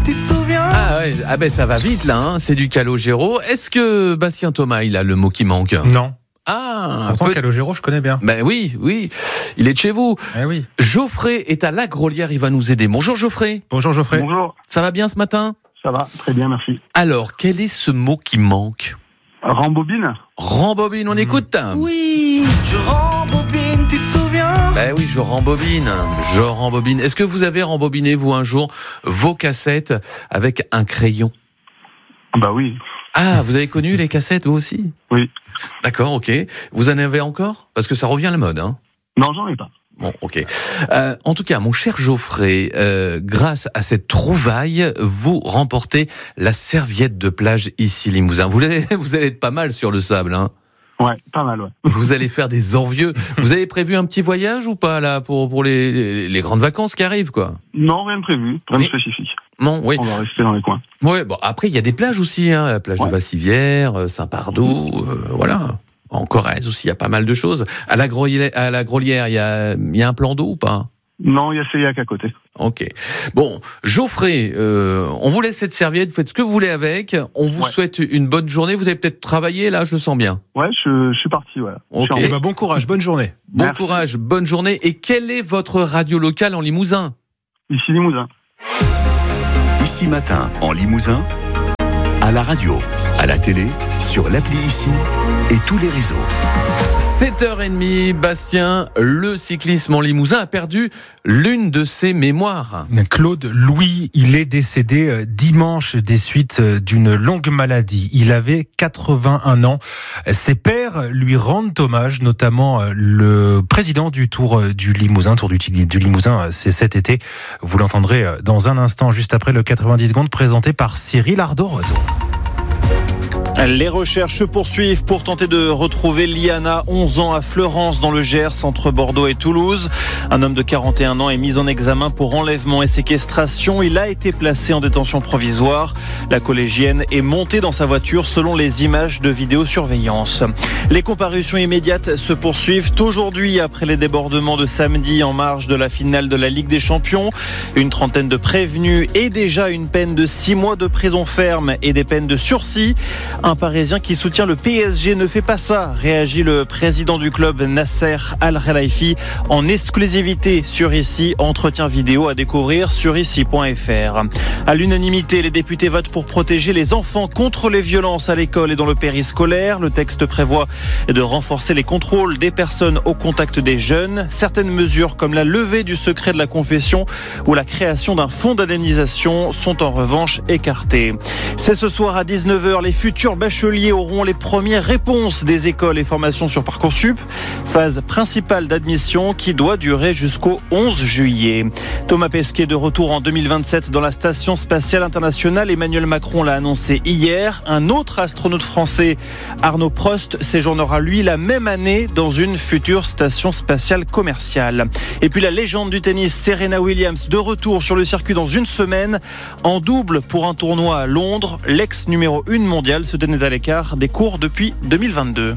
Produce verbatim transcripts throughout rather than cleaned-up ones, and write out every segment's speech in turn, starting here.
tu te souviens? Ah ouais, ah ben ça va vite là, hein. C'est du Calogero. Est-ce que Bastien Thomas, il a le mot qui manque? Non. Ah, Pourtant, peut... Calogero, je connais bien. Ben oui, oui, il est de chez vous. Eh oui. Geoffrey est à La Grolière, il va nous aider. Bonjour Geoffrey. Bonjour Geoffrey. Bonjour, Ça va bien ce matin? ça va, très bien, merci. Alors, quel est ce mot qui manque? Rambobine? Rembobine, on écoute? Oui, je rembobine, tu te souviens? Ben oui, je rembobine, je rembobine. Est-ce que vous avez rembobiné, vous, un jour, vos cassettes avec un crayon? Bah oui. Ah, vous avez connu les cassettes, vous aussi? Oui. D'accord, ok. Vous en avez encore? Parce que ça revient à la mode, hein. Non, j'en ai pas. Bon, ok. Euh, en tout cas, mon cher Geoffrey, euh, grâce à cette trouvaille, vous remportez la serviette de plage ici Limousin. Vous allez, vous allez être pas mal sur le sable, hein. Ouais, pas mal, ouais. Vous allez faire des envieux. Vous avez prévu un petit voyage ou pas là pour pour les, les, les grandes vacances qui arrivent, quoi? Non, rien de prévu, rien Oui. de spécifique. Non, oui. On va rester dans les coins. Ouais, bon, après, il y a des plages aussi, hein. La plage Ouais. de Bassivière, euh, Saint-Pardoux, euh, voilà. En Corrèze aussi, il y a pas mal de choses. À la Grolière, à la Grolière, il y a, il y a un plan d'eau ou pas? Non, il y a Seillac à côté. Ok. Bon, Geoffrey, euh, on vous laisse cette serviette, vous faites ce que vous voulez avec. On vous Ouais. souhaite une bonne journée. Vous avez peut-être travaillé, là, je le sens bien. Ouais, je, je suis parti, voilà. Ok. Je suis Eh en- ben, bon courage, bonne journée. Bon Merci. courage, bonne journée. Et quelle est votre radio locale en Limousin? Ici Limousin. Ici Matin, en Limousin, à la radio, à la télé, sur l'appli Ici et tous les réseaux. sept heures trente, Bastien, le cyclisme en Limousin a perdu l'une de ses mémoires. Claude Louis, il est décédé euh, dimanche des suites euh, d'une longue maladie. Il avait quatre-vingt-un ans. Ses pairs lui rendent hommage, notamment euh, le président du Tour euh, du Limousin. Tour du, du Limousin, euh, c'est cet été. Vous l'entendrez euh, dans un instant, juste après le quatre-vingt-dix secondes, présenté par Cyril Ardorodo. Les recherches se poursuivent pour tenter de retrouver Liana, onze ans, à Fleurance, dans le Gers, entre Bordeaux et Toulouse. Un homme de quarante et un ans est mis en examen pour enlèvement et séquestration. Il a été placé en détention provisoire. La collégienne est montée dans sa voiture selon les images de vidéosurveillance. Les comparutions immédiates se poursuivent aujourd'hui après les débordements de samedi en marge de la finale de la Ligue des Champions. Une trentaine de prévenus et déjà une peine de six mois de prison ferme et des peines de sursis. Un Parisien qui soutient le P S G ne fait pas ça, réagit le président du club Nasser Al-Khelaifi en exclusivité sur Ici, entretien vidéo à découvrir sur ici point f r. À l'unanimité, les députés votent pour protéger les enfants contre les violences à l'école et dans le périscolaire. Le texte prévoit de renforcer les contrôles des personnes au contact des jeunes. Certaines mesures comme la levée du secret de la confession ou la création d'un fonds d'indemnisation sont en revanche écartées. C'est ce soir à dix-neuf heures, les futurs bacheliers auront les premières réponses des écoles et formations sur Parcoursup. Phase principale d'admission qui doit durer jusqu'au onze juillet. Thomas Pesquet de retour en deux mille vingt-sept dans la Station spatiale internationale. Emmanuel Macron l'a annoncé hier. Un autre astronaute français, Arnaud Prost, séjournera lui la même année dans une future station spatiale commerciale. Et puis la légende du tennis, Serena Williams, de retour sur le circuit dans une semaine. En double pour un tournoi à Londres, l'ex numéro un mondial se tenait à l'écart des cours depuis deux mille vingt-deux.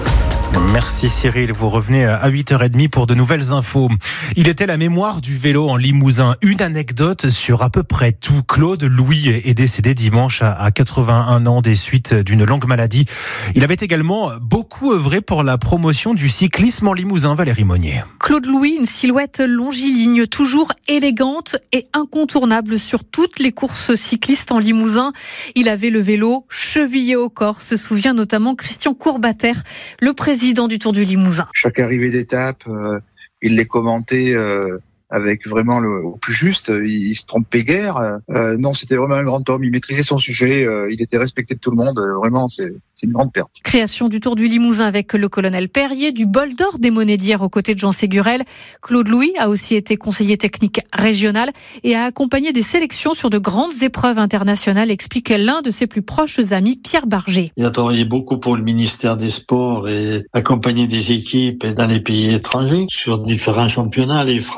Merci Cyril, vous revenez à huit heures trente pour de nouvelles infos. Il était la mémoire du vélo en Limousin. Une anecdote sur à peu près tout. Claude Louis est décédé dimanche à quatre-vingt-un ans des suites d'une longue maladie. Il avait également beaucoup œuvré pour la promotion du cyclisme en Limousin. Valérie Monnier. Claude Louis, une silhouette longiligne, toujours élégante et incontournable sur toutes les courses cyclistes en Limousin. Il avait le vélo chevillé au corps, se souvient notamment Christian Courbater, le président du Tour du Limousin. Chaque arrivée d'étape, euh, il les commentait euh, avec vraiment le au plus juste. Il, il se trompait guère. Euh, non, c'était vraiment un grand homme. Il maîtrisait son sujet. Euh, il était respecté de tout le monde. Euh, vraiment, c'est, c'est une grande perte. Création du Tour du Limousin avec le colonel Perrier, du bol d'or des monnaies d'hier aux côtés de Jean Ségurel. Claude Louis a aussi été conseiller technique régional et a accompagné des sélections sur de grandes épreuves internationales, explique l'un de ses plus proches amis, Pierre Barger. Il a travaillé beaucoup pour le ministère des Sports et accompagné des équipes dans les pays étrangers sur différents championnats, les France et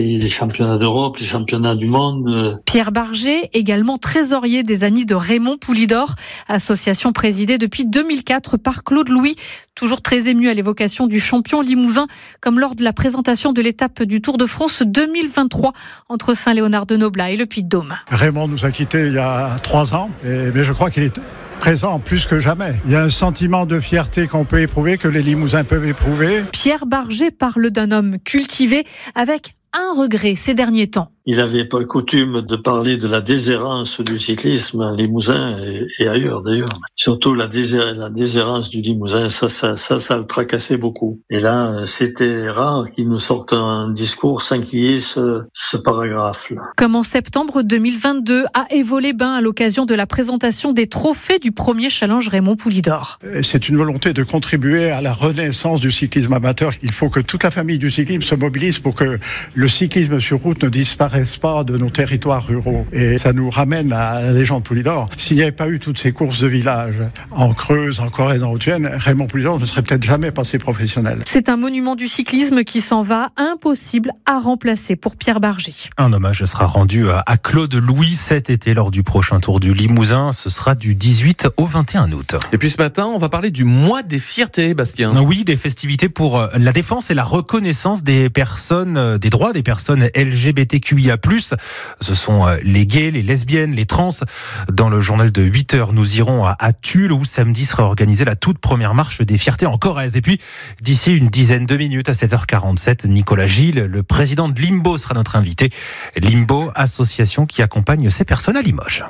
les, les championnats d'Europe, les championnats du monde. Pierre Barger, également trésorier des Amis de Raymond Poulidor, association présidée depuis deux mille quatre par Claude Louis, toujours très ému à l'évocation du champion limousin, comme lors de la présentation de l'étape du Tour de France deux mille vingt-trois entre Saint-Léonard-de-Noblat et le Puy-de-Dôme. Raymond nous a quittés il y a trois ans, et, mais je crois qu'il est présent plus que jamais. Il y a un sentiment de fierté qu'on peut éprouver, que les Limousins peuvent éprouver. Pierre Barger parle d'un homme cultivé avec un regret ces derniers temps. Il n'avait pas coutume de parler de la déshérence du cyclisme à Limousin et, et ailleurs d'ailleurs. Surtout la, déshé- la déshérence du Limousin, ça, ça, ça, ça le tracassait beaucoup. Et là, c'était rare qu'il nous sorte un discours sans qu'il y ait ce, ce paragraphe-là. Comme en septembre deux mille vingt-deux à Évaux-les-Bains à l'occasion de la présentation des trophées du premier challenge Raymond Poulidor. C'est une volonté de contribuer à la renaissance du cyclisme amateur. Il faut que toute la famille du cyclisme se mobilise pour que le cyclisme sur route ne disparaisse pas de nos territoires ruraux. Et ça nous ramène à la légende Poulidor. S'il n'y avait pas eu toutes ces courses de village en Creuse, en Corrèze, en Haute-Vienne, Raymond Poulidor ne serait peut-être jamais passé professionnel. C'est un monument du cyclisme qui s'en va, impossible à remplacer pour Pierre Barger. Un hommage sera rendu à Claude Louis cet été lors du prochain Tour du Limousin. Ce sera du dix-huit au vingt et un août. Et puis ce matin, on va parler du mois des fiertés, Bastien. Oui, des festivités pour la défense et la reconnaissance des personnes, des droits des personnes L G B T Q I A plus. Ce sont les gays, les lesbiennes, les trans. Dans le journal de huit heures, nous irons à, à Tulle où samedi sera organisée la toute première marche des fiertés en Corrèze. Et puis, d'ici une dizaine de minutes à sept heures quarante-sept, Nicolas Gilles, le président de Limbo, sera notre invité. Limbo, association qui accompagne ces personnes à Limoges.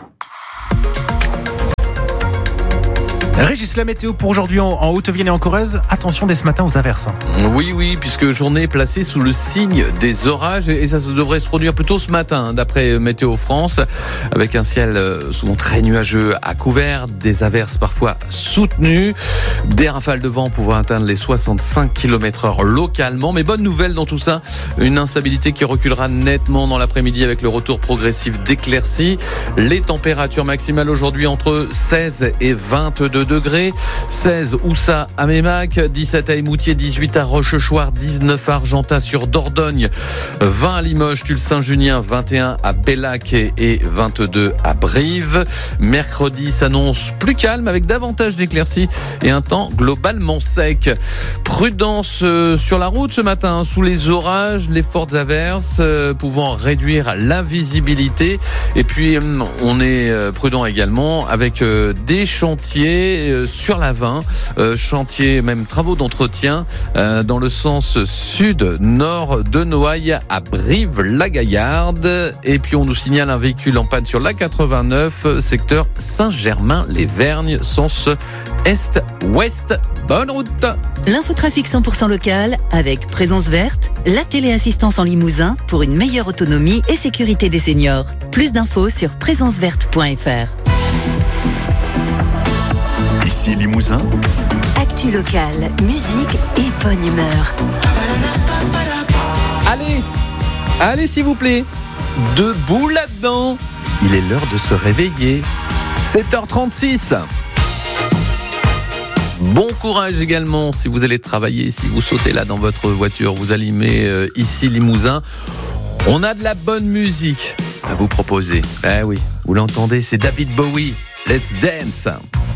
Régis, la météo pour aujourd'hui en, en Haute-Vienne et en Corrèze. Attention dès ce matin aux averses. Oui, oui, puisque journée placée sous le signe des orages et ça devrait se produire plutôt ce matin, d'après Météo France, avec un ciel souvent très nuageux à couvert, des averses parfois soutenues, des rafales de vent pouvant atteindre les soixante-cinq kilomètres heure localement. Mais bonne nouvelle dans tout ça, une instabilité qui reculera nettement dans l'après-midi avec le retour progressif d'éclaircies. Les températures maximales aujourd'hui entre seize et vingt-deux degrés, seize Oussa à Mémac, dix-sept à Émoutier, dix-huit à Rochechouart, dix-neuf à Argentat sur Dordogne, vingt à Limoges, Tulle-Saint-Junien, vingt et un à Bellac et vingt-deux à Brive. Mercredi s'annonce plus calme avec davantage d'éclaircies et un temps globalement sec. Prudence sur la route ce matin, sous les orages, les fortes averses pouvant réduire la visibilité. Et puis on est prudent également avec des chantiers sur l'A vingt, euh, chantier, même travaux d'entretien euh, dans le sens sud-nord de Noailles à Brive-la-Gaillarde. Et puis on nous signale un véhicule en panne sur l'A quatre-vingt-neuf, secteur Saint-Germain-les-Vergnes, sens est-ouest. Bonne route. L'infotrafic cent pour cent local avec Présence Verte, la téléassistance en Limousin pour une meilleure autonomie et sécurité des seniors. Plus d'infos sur présence verte point f r. Ici Limousin. Actu local, musique et bonne humeur. Allez, allez s'il vous plaît, debout là-dedans. Il est l'heure de se réveiller. sept heures trente-six. Bon courage également si vous allez travailler, si vous sautez là dans votre voiture, vous allumez euh, ici Limousin. On a de la bonne musique à vous proposer. Eh oui, vous l'entendez, c'est David Bowie. Let's dance.